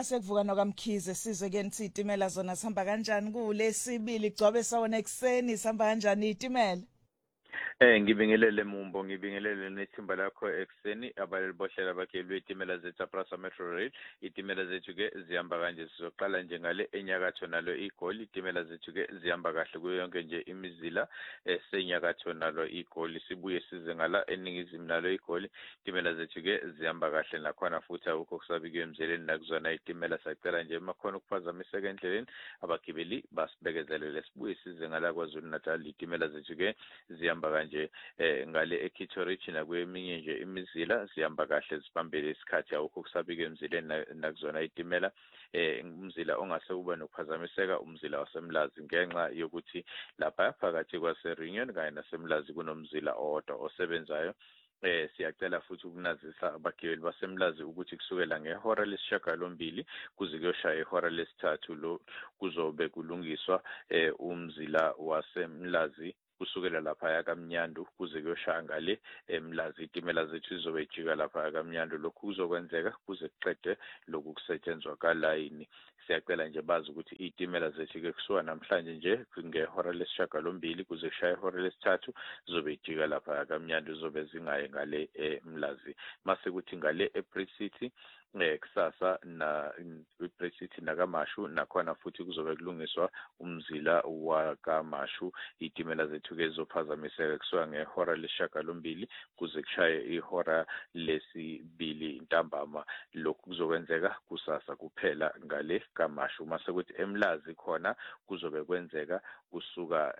Asekuvuka nokaMkhize sizwe ke nithi itimela zona sihamba kanjani kulesibili gcobe sawona ekseni sihamba kanjani itimela? Ngibingelele Mumbo, ngibingelele nethimba lakho ekseni abalibohlela bakhe itimela zethu Prasa Metro Rail. Itimela zethu ke zihamba kanje, sizoqala nje ngale enyakatho nalo iGoli. Itimela zethu ke zihamba kahle kuyo yonke nje imizila esenyakatho nalo iGoli, sibuye size ngala eningizimu nalo iGoli. Itimela zethu ke zihamba kahle nakhona futhi awukho kusabike emzeleni nakuzona itimela. Sacela nje makhona ukuphazamiseka endleleni abagibeli basibekezelele, sibuye size ngala KwaZulu Natal. Itimela zethu ke zihamba kanje ngale eKittorich nakweminye nje imizila zihamba kahle zibambele isikhathi awukho kusabike emzileni nakuzona itimela. Umzila ongase uba nokuphazamiseka umzila waseMlazi ngenxa yokuthi lapha phakathi kwaseReunion kanye naseMlazi kunomzila owodwa osebenzayo. Siyacela futhi ukunazisa abagibeli baseMlazi ukuthi kusukela ngehora lesishiyagalombili kuze kuyoshaya ihora lesithathu lo kuzobe kulungiswa umzila waseMlazi kusukela lapha kaMnyandu kuze kuyoshaya ngale eMlazi. Itimela zethu zizobe ijika lapha kaMnyandu, lokhu kuzokwenzeka kuze kuqede lokhu kusetshenzwa kalayini. Siyacela nje bazi ukuthi itimela zethu ke kusuka namhlanje nje ngehora lesishiyagalombili kuze kushaya ihora lesithathu zizobe ijika lapha kaMnyandu, zizobe zingaye ngale eMlazi. Mase kuthi ngale ePre City kusasa na iPre City nakaMashu nakhona futhi kuzobe kulungiswa umzila wakaMashu. Itimela zethu ke zizophazamiseka kusuka ngehora lesishiyagalombili kuze kushaye ihora lesibili ntambama, lokhu kuzokwenzeka kusasa kuphela ngale kaMashu. Mase kuthi eMlazi khona kuzobe kwenzeka kusuka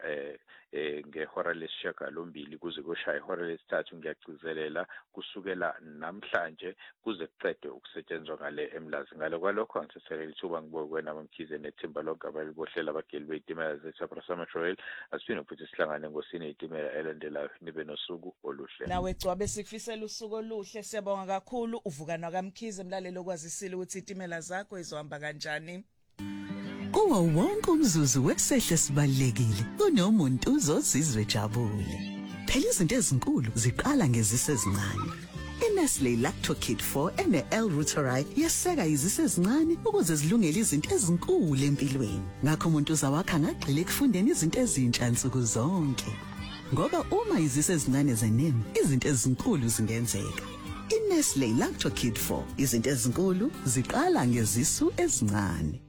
ngehora lesishiyagalombili kuze kushaya ihora lesithathu, ngiyagcizelela kusukela namhlanje kuze kuqede ukusetshenzwa ngale eMlazi. Ngale kwalokho angiseselele ithuba ngibuke kwena Mkhize nethimba lonke abalibohlela abagibeli beitimela zethu Prasa Metro Rail. Asifine futhi sihlangane ngosini itimela elandelayo. Nibe nosuku oluhle. Nawe Gcwabe sikufisela usuku oluhle, siyabonga kakhulu. Uvuka nokaMkhize mlaleli okwazisile ukuthi itimela zakho izohamba kanjani. Kuwo wonke umzuzu wesehlo sibalekile kunomuntu uzozizwe jabule. Phela izinto ezinkulu ziqala ngezise ezincane. iNestle Lacto Kid 4 ene-L-Reuteri yeseka izise ezincane ukuze zilungele izinto ezinkulu empilweni. Ngakho umuntu uzawakha ngagxile ekufundeni izinto ezintsha nsuku zonke. Ngoba uma izise ezincane zenene, izinto ezinkulu zingenzeka. iNestle Lacto Kid 4, izinto ezinkulu ziqala ngezisu ezincane.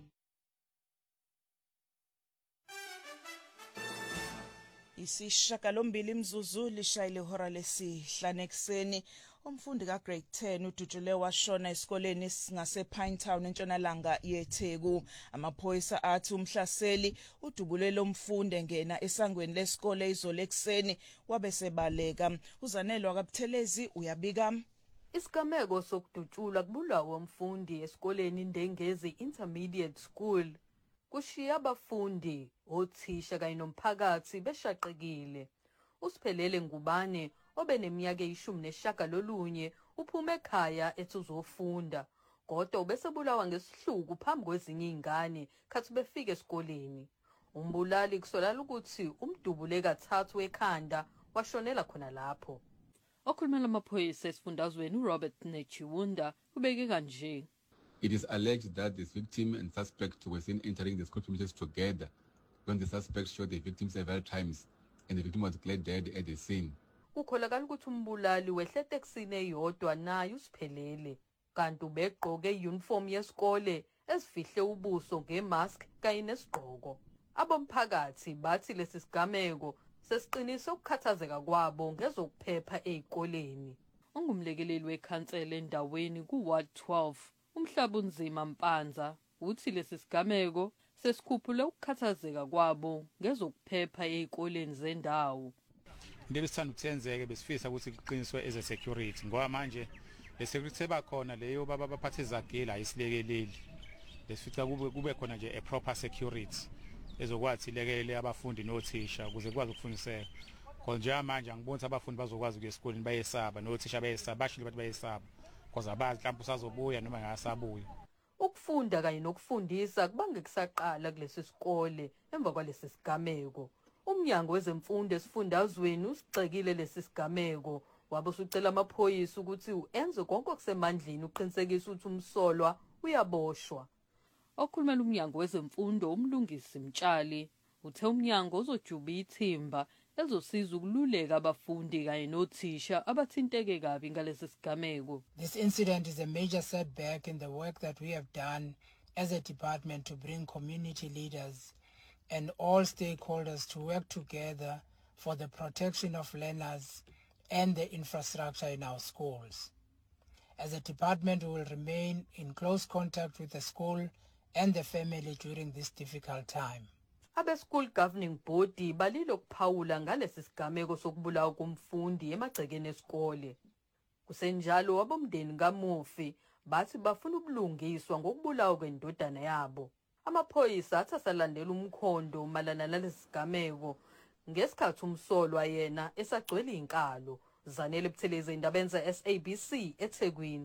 Isishiyagalombili imzuzu lishayile ihora lesihlanu ekseni. Umfundi kaGrade 10 udutshule washona esikoleni ngasePinetown entshonalanga yeTheku. Amaphoyisa athi umhlaseli udubulele umfundi engena esangweni lesikole izolo ekseni wabesebaleka. Uzanelwa kaButhelezi uyabika. Isigameko sokudutshula kubulawa umfundi esikoleni Ndengezi Intermediate School kushiya abafundi, othisha kanye nomphakathi beshaqekile. Usiphelele Ngubane obeneminyaka 19 uphume ekhaya ethi uzofunda, kodwa ubesebulawa ngesihluku phambi kwezinye izingane khathi befika esikoleni. Umbulali kusolala ukuthi umdubule kathathu ekhanda washonela khona lapho. Okhulumela amaphoyisa esifundazweni uRobert Nechiwunda ubeke kanje. It is alleged that this victim and suspect were seen entering the school premises together when the suspect shot the victim several times and the victim was declared dead at the scene. Kukholakala ukuthi umbulali wehle eteksini eyodwa naye usiphelele, kanti ubegqoke i-uniform yesikole ezifihle ubuso ngemask kanye nesigqoko. Abomphakathi bathi lesi sigameko sesiqinise ukukhathazeka kwabo ngezokuphepha ezikoleni. Ungumlekeleli wekhansela endaweni kuWard 12 uMhlabunzima Mpanza uthi lesi sigameko sesikhuphule ukukhathazeka kwabo ngezokuphepha ezikoleni zendawo. Into ebisithanda ukuyenzeke besifisa ukuthi kuqiniswe eze security ngoba manje le security bakhona leyo baba baphathe izagela ayisilekeleli. Lesifika kube khona nje a proper security ezokwazi ilekelele abafundi nothisha ukuze kwazi ukufundiseka. Konje manje angiboni abafundi bazokwazi ukuya esikoleni bayesaba nothisha bayesaba bashilo bathi bayesaba because abazi mhlawumbe usazobuya noma ngasabuya. Ukufunda kanye nokufundisa kubange kusaqala kulesi sikole emva kwalesi sigameko. Umnyango wezemfundo esifundazweni usigxekile lesi sigameko, wabe usucela amaphoyisa ukuthi uenze konke okusemandleni uqinisekisa ukuthi umsolwa uyaboshwa. Okhulumela umnyango wezemfundo umlungisi Mtshali uthe umnyango uzojuba ithimba ezosiza ukululeka abafundi kanye nothisha abathinteke kabi ngalesi sigameko. This incident is a major setback in the work that we have done as a department to bring community leaders and all stakeholders to work together for the protection of learners and the infrastructure in our schools. As a department, we will remain in close contact with the school and the family during this difficult time. Abe school governing body balilo kuphawula ngalesi sigameko sokubulawa komfundi emagcekeni esikole. Kusenjalo abomndeni kaMufi bathi bafuna ubulungiswa ngokubulawa kwendodana yabo. Amaphoyisa athi asalandela umkhondo malana nalesi sigameko ngesikhathi umsolwa yena esagcwele inkalo. Zanele Buthelezi indaba enza SABC eThekwini.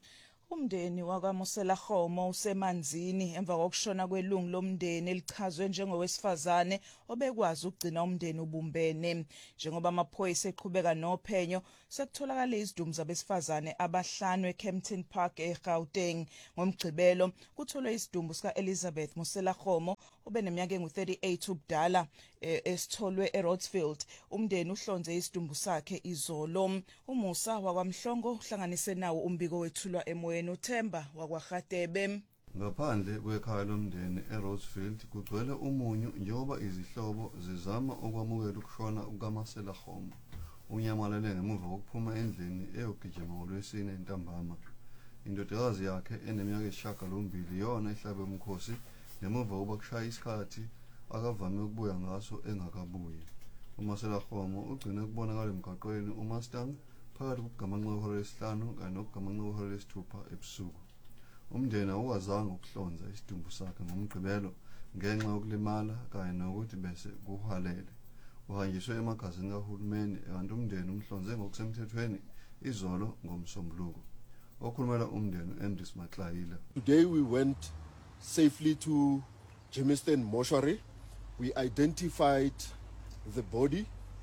Umndeni wakwaMosela Khomo usemanzini emva kokushona kwelungu lomndeni elichazwe njengowesifazane obekwazi ukugcina umndeni ubumbene. Njengoba amaphoyisa eqhubeka nophenyo, sekutholakala izidumbu zabesifazane abahlanu eKempton Park eGauteng. Ngomgcibelo kutholwe isidumbu sika Elizabeth Mosela Khomo obeneminyaka engu-38 ubudala esitholwe eRodsfield. Umndeni uhlonze isidumbu sakhe izolo. Umusa wakwaMhlongo uhlanganise nawo umbiko wethulwa emoyeni uThemba wakwaGatebe. Ngaphandle kwekhaya lomndeni eRodsfield kugcwele umunyu njengoba izihlobo zizama ukwamukela ukushona kukaMasela Khomo. Unyamalele ngemuva kokuphuma endlini eyogijima ngolwesine ntambama. Indodakazi yakhe eneminyaka eyisishiyagalombili yona ihlabe umkhosi ngemuva kokuba kushaya isikhathi akavame ukubuya ngaso engakabuyi. uMasela Khomo ugcine ukubonakala emgaqweni uMustang phakathi kokugamanxa ihora lesihlanu kanye nokugamanxa ihora lesithupha ebusuku. Umndeni awukazange ukuhlonza isidumbu sakhe ngomgqibelo ngenxa yokulimala kanye nokuthi bese kuhalele. Uhanjiswe emagazini kahulumeni kanti umndeni umhlonze ngokusemthethweni izolo ngomsombuluko. Okhulumela umndeni Andrews Matlayila. Today we went safely to Jamestown Mortuary. We identified the body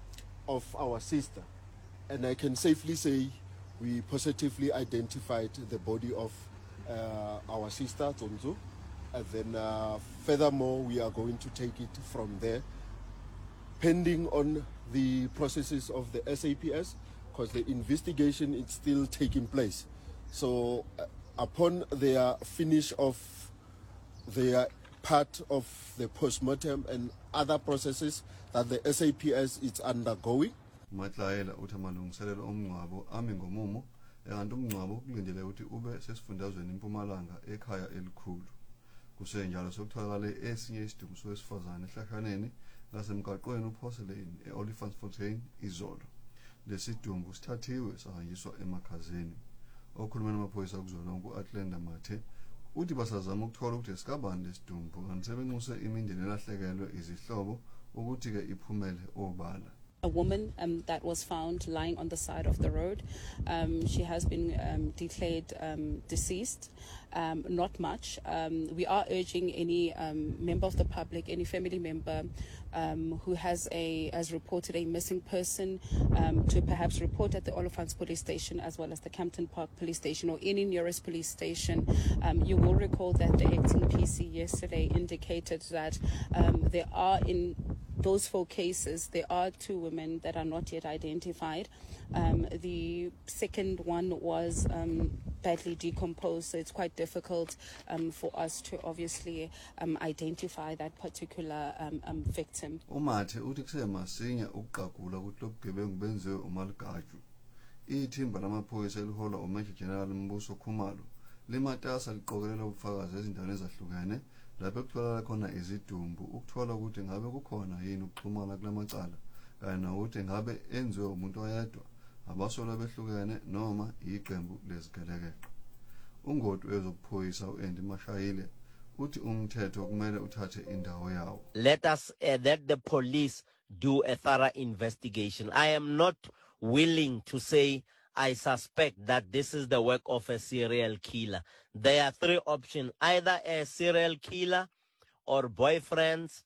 of our sister, and I can safely say we positively identified the body of our sister Tonzo, and then furthermore we are going to take it from there pending on the processes of the SAPS, because the investigation is still taking place. So upon their finish of their part of the postmortem and other processes that the SAPS is undergoing. Matlayela uthi amalungiselelo omngcwabo ami ngomumo kanti umngcwabo kulindele ukuthi ube sesifundazweni eMpumalanga ekhaya elikhulu. Kusenjalo sokutholakala esinye isidumbu sowesifazane ehlahlaneni ngasemgaqweni uPorcelain eOlifantsfontein izolo. Lesidumbu sithathiwe sahanjiswa emakhazeni. Okhulumela amaphoyisa kuzolonke uAtlenda Mathe uthi basazama ukuthola ukuthi esikabani lesidumbu kanti sebenxuse imindeni elahlekelwe izihlobo ukuthi ke iphumele obala. A woman that was found lying on the side of the road. She has been declared deceased. Not much. We are urging any member of the public, any family member who has reported a missing person to perhaps report at the Oliphants Police Station as well as the Kempton Park Police Station or any nearest police station. You will recall that the acting PC yesterday indicated that there are in those 4 cases, there are 2 women that are not yet identified. The second one was badly decomposed, so it's quite difficult for us to obviously identify that particular victim. Umathe uthi kusemasinya ukuqagula ukuthi lobugebengu benziwe uMaligaju. Ithimba lamaphoyisa eliholwa uMajor General Mbuso Khumalo limatasa liqokelela ubufakazi ezindaweni ezahlukene lapho kutholakala khona izidumbu ukuthola ukuthi ngabe kukhona yini ukuxhumana kulamacala kanye nokuthi ngabe enziwe umuntu oyedwa abasolwa behlukene noma iqembu lezigelekeqe. Ungoti wezokuphoyisa uAndy Mashayile uthi umthetho kumele uthathe indawo yawo. Let the police do a thorough investigation. I am not willing to say I suspect that this is the work of a serial killer. There are 3 options: either a serial killer or boyfriends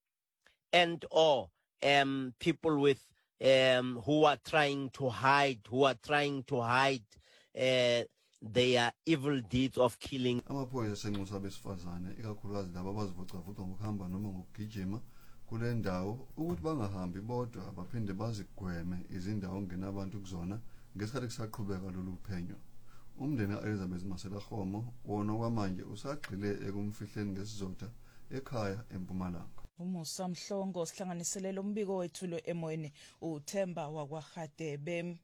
and or people with who are trying to hide their evil deeds of killing. Amaphoyisa senxusa abesifazane ikakhulukazi labo abazivocavoca ngokuhamba noma ngokugijima kule ndawo ukuthi bangahambi bodwa abaphinde bazigweme izindawo ongenabantu kuzona ngesikhathi kusaqhubeka lolu phenyo. Umndeni kaElizabeth Maselakhomo wona kwamanje usagxile ekumfihleni ngesizotha ekhaya eMpumalanga. Umusa Mhlongo sihlanganiselele umbiko wethulo emoyeni uThemba wakwaGadebe.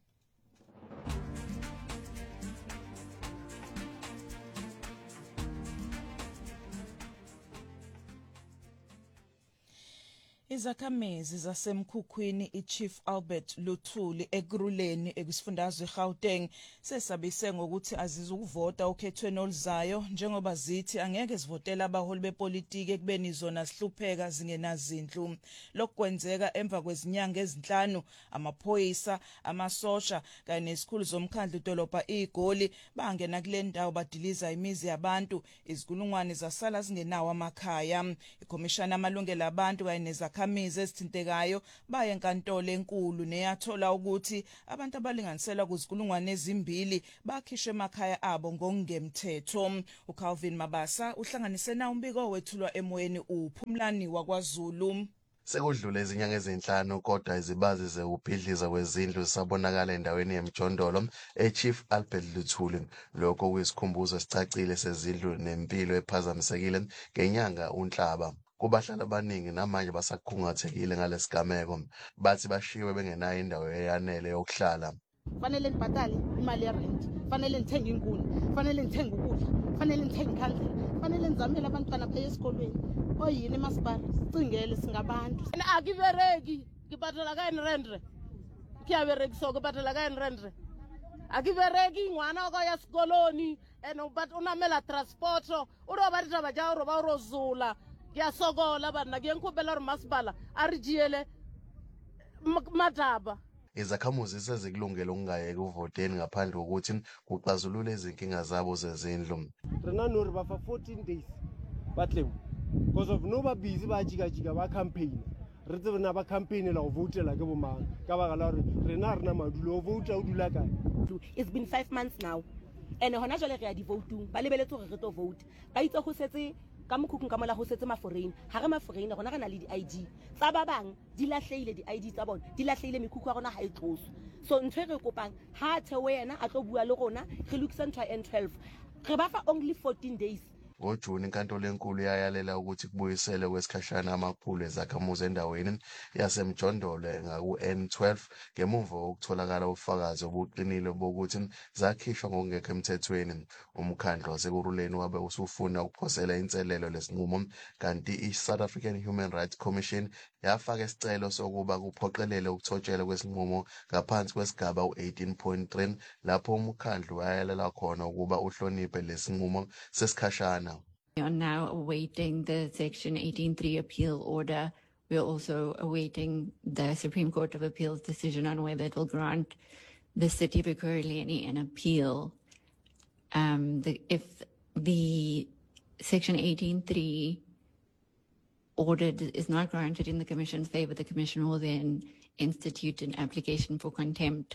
Izakhamizi zasemkhukhwini iChief Albert Luthuli ekuruleni ekusifundazwe eGauteng sesabise ngokuthi azizukuvota ukhethweni oluzayo njengoba zithi angeke zivotela abaholi bepolitiki ekubeni zona sihlupheka zingenazindlu. Lokwenzeka emva kwezinyanga ezinhlanu amaphoyisa amasosha kanye nezikhulu zomkhandlu dolobha iGoli bangena kule ndawo badiliza imizi yabantu izikulungwane zasala zingenawo amakhaya. Ikomishana amalungelo abantu kanye nezakhamuzi ezithintekayo baye enkantolo enkulu neyathola ukuthi abantu abalinganiselwa kuzikulungwane ezimbili bakhishwe emakhaya abo ngokungemthetho. uCalvin Mabasa uhlanganise na umbiko wethulwa emoyeni uPhumlani wakwaZulu. Sekudlule izinyanga ezinhlanu kodwa izibazi zeubhidliza kwezindlu zisabonakala endaweni yemjondolo eChief Albert Luthuli. Lokho kuyisikhumbuzo esicacile sezindlu nempilo ephazamisekile ngenyanga uNhlaba. Kubahlala abaningi namanje basakhungathekile ngalesigameko bathi bashiwe bengenayo indawo eyanele yokuhlala. Fanele ngibhadale imali yerent, fanele ngithenge inkuni, fanele ngithenge ukudla, fanele ngithenge ikhandlela, fanele ngizamele abantwana phaya esikolweni. Oyini masipala sicingele singabantu. Akibereki ngibhadala ka-rendre. Kiyabereki so ngibhadala ka-rendre. Akibereki ngwana okoya esikoloni and unamela transport uroba ditaba ja uroba urozula. Yasokola bana kuyenkubela umasipala arijiyele madaba. Izakhamuzi sezikulungele ukungayeki uvoteni ngaphandle kokuthi kuxazulule izinkinga zabo zezindlu. Rena no re ba fa 14 days batleng because of no ba busy ba jika ba campaign. Re tsebe na ba campaign la go votela ke bomang ka ba gala re rena rena madulo vote o dula kae. It's been 5 months now and hona jwale re ya di voting ba lebeletse gore re to vote ba itse go setse ka mokhukhung ka mola go setse maforeng ha re maforeng gona re na le di-ID tsa ba bang di lahleile di-ID tsa bona di lahleile mekhukhu ya rona ha e tloswe so ntho e re kopang ha thewe yena a tlo bua le rona re lokisa ntho ya N12 re ba fa only 14 days. NgoJuni inkantolo enkulu yayalela ukuthi kubuyisele kwesikhashana amakhulu ezakhamuzi endaweni yasemjondolo ngaku-N12 ngemuva kokutholakala ubufakazi obuqinile bokuthi zakhishwa ngokungekho emthethweni. Umkhandlu wasekuruleni wabe usufuna ukuphosela inselelo lesinqumo kanti i-South African Human Rights Commission yafaka isicelo sokuba kuphoqelele ukuthotshelwa kwesinqumo ngaphansi kwesigaba u-18.3 lapho umkhandlu wayalela khona ukuba uhloniphe lesinqumo sesikhashana. We are now awaiting the Section 18.3 appeal order. We are also awaiting the Supreme Court of Appeal's decision on whether it will grant the city of Ekurhuleni an appeal. If the Section 18.3 order is not granted in the Commission's favor, the Commission will then institute an application for contempt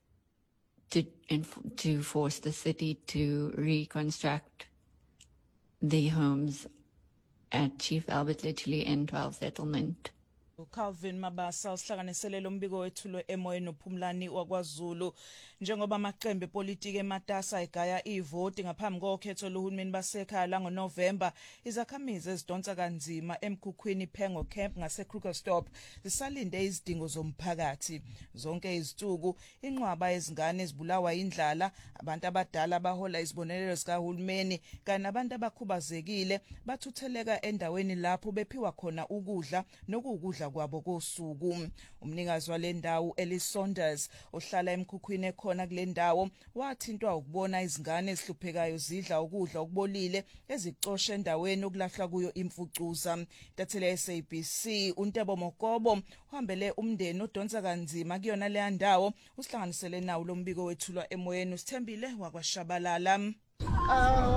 to force the city to reconstruct the homes at Chief Albert Luthuli N12 settlement. uCalvin Mabasa usihlanganiselele umbiko wethulo emoyeni uPhumlani wakwaZulu. Njengoba amaqembu epolitiki ematasa egaya ivoti ngaphambi kokhetho lohulumeni basekhaya la ngoNovember, izakhamizi ezidonsa kanzima emkhukhwini Phengo Camp ngaseKrugersdorp zisalinde izidingo zomphakathi. Zonke izinsuku inqwaba yezingane ezibulawa indlala, abantu abadala abahola izibonelelo zikahulumeni kanye nabantu abakhubazekile bathutheleka endaweni lapho bephiwa khona ukudla nokukudla kwabo kosuku. Umnikazi wale ndawo Ellis Saunders ohlala emkhukhwini ekhona kule ndawo wathintwa ukubona izingane ezihluphekayo zidla ukudla okubolile ezicoshe endaweni okulahlwa kuyo imfucuza. Tathele SABC uNtebo Mokobo uhambele umndeni odonsa kanzima kuyona le ndawo usihlanganisele nawo lo mbiko wethulwa emoyeni usithembile wakwaShabalala.